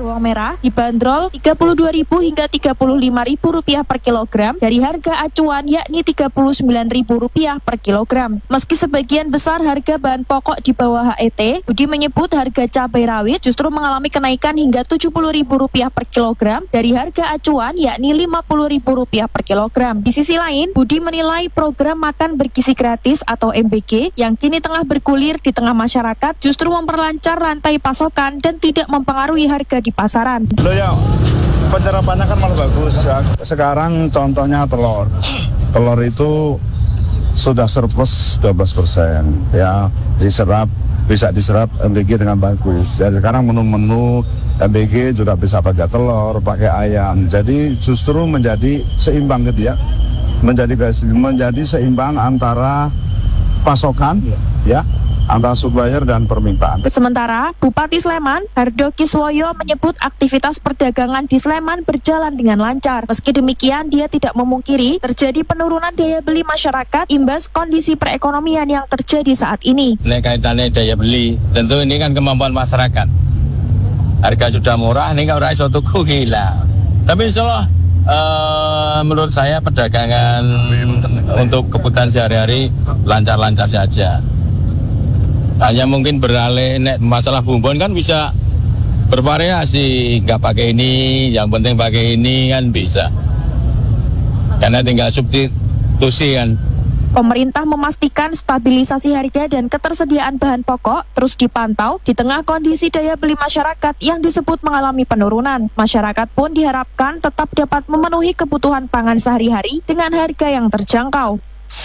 Bawang merah dibanderol Rp32.000 hingga Rp35.000 per kilogram dari harga acuan yakni Rp39.000 per kilogram. Meski sebagian besar harga bahan pokok di bawah HET, Budi menyebut harga cabai rawit justru mengalami kenaikan hingga Rp70.000 per kilogram dari harga acuan yakni Rp50.000 per kilogram. Di sisi lain, Budi menilai program makan bergizi gratis atau MBG yang kini tengah bergulir di tengah masyarakat justru memperlancar rantai pasokan dan tidak mempengaruhi harga di pasaran. Loh ya, penyerapannya kan malah bagus ya. Sekarang contohnya telur. Telur itu sudah surplus 12% ya, bisa diserap MBG dengan bagus. Jadi sekarang menu-menu MBG juga bisa pakai telur, pakai ayam. Jadi justru menjadi seimbang gitu ya. Menjadi seimbang antara pasokan ya, antara supplier dan permintaan. Sementara, Bupati Sleman, Hardo Kiswoyo menyebut aktivitas perdagangan di Sleman berjalan dengan lancar. Meski demikian, dia tidak memungkiri terjadi penurunan daya beli masyarakat imbas kondisi perekonomian yang terjadi saat ini. Kaitannya daya beli, tentu ini kan kemampuan masyarakat. Harga sudah murah, ini kan orang iso tuku gila. Tapi insya Allah, menurut saya perdagangan untuk kebutuhan sehari-hari lancar-lancar saja. Hanya mungkin beralih masalah bumbon kan bisa bervariasi, nggak pakai ini, yang penting pakai ini kan bisa. Karena tinggal substitusi kan. Pemerintah memastikan stabilisasi harga dan ketersediaan bahan pokok terus dipantau di tengah kondisi daya beli masyarakat yang disebut mengalami penurunan. Masyarakat pun diharapkan tetap dapat memenuhi kebutuhan pangan sehari-hari dengan harga yang terjangkau.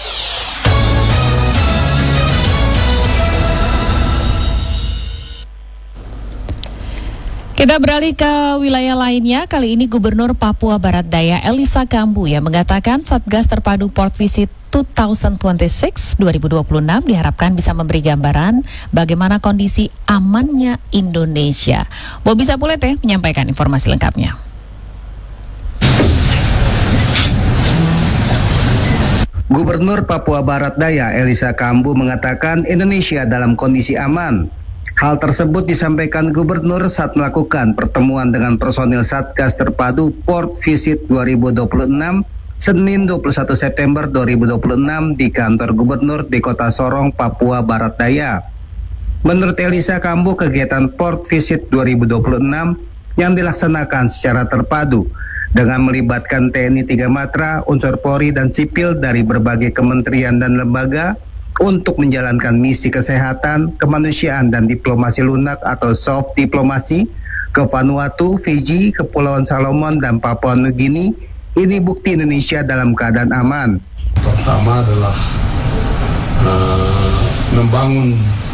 Kita beralih ke wilayah lainnya. Kali ini Gubernur Papua Barat Daya Elisa Kambu yang mengatakan Satgas Terpadu Port Visit 2026 diharapkan bisa memberi gambaran bagaimana kondisi amannya Indonesia. Bobi Sapulete menyampaikan informasi lengkapnya. Gubernur Papua Barat Daya Elisa Kambu mengatakan Indonesia dalam kondisi aman. Hal tersebut disampaikan Gubernur saat melakukan pertemuan dengan personil Satgas Terpadu Port Visit 2026 Senin 21 September 2026 di kantor Gubernur di Kota Sorong, Papua Barat Daya. Menurut Elisa Kambu, kegiatan Port Visit 2026 yang dilaksanakan secara terpadu dengan melibatkan TNI 3 Matra, unsur Polri dan sipil dari berbagai kementerian dan lembaga untuk menjalankan misi kesehatan, kemanusiaan dan diplomasi lunak atau soft diplomasi ke Vanuatu, Fiji, Kepulauan Salomon dan Papua Nugini. Ini bukti Indonesia dalam keadaan aman. Pertama adalah membangun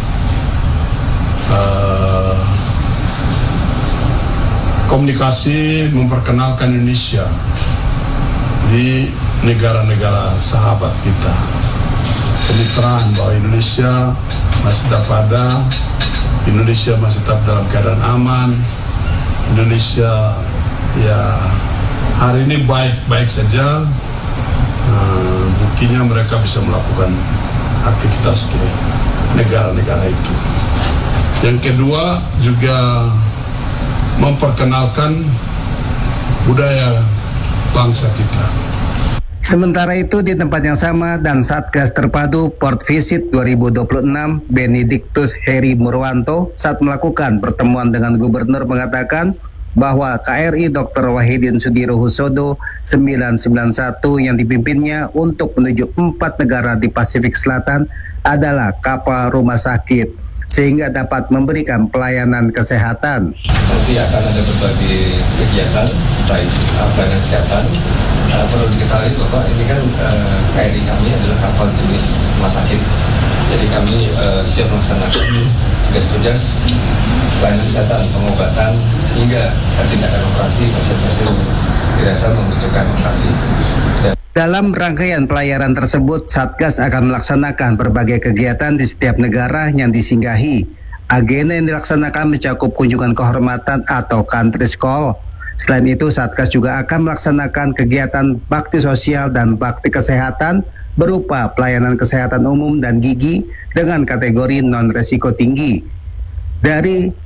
komunikasi, memperkenalkan Indonesia di negara-negara sahabat kita. Kemitraan bahwa Indonesia masih tetap ada, Indonesia masih tetap dalam keadaan aman, Indonesia ya hari ini baik-baik saja, buktinya mereka bisa melakukan aktivitas di negara-negara itu. Yang kedua juga memperkenalkan budaya bangsa kita. Sementara itu di tempat yang sama dan Satgas Terpadu Port Visit 2026 Benediktus Heri Murwanto saat melakukan pertemuan dengan Gubernur mengatakan bahwa KRI Dr. Wahidin Sudirohusodo 991 yang dipimpinnya untuk menuju 4 negara di Pasifik Selatan adalah kapal rumah sakit sehingga dapat memberikan pelayanan kesehatan. Nanti akan ada berbagai kegiatan baik pelayanan kesehatan. Perlu diketahui bahwa ini kan KRI kami adalah kapal jenis rumah sakit. Jadi kami siap melaksanakan tugas-tugas pelayanan kesehatan, pengobatan sehingga tindakan operasi pasien-pasien dirasa membutuhkan operasi. Dalam rangkaian pelayaran tersebut, Satgas akan melaksanakan berbagai kegiatan di setiap negara yang disinggahi. Agenda yang dilaksanakan mencakup kunjungan kehormatan atau country call. Selain itu, Satgas juga akan melaksanakan kegiatan bakti sosial dan bakti kesehatan berupa pelayanan kesehatan umum dan gigi dengan kategori non-resiko tinggi. Dari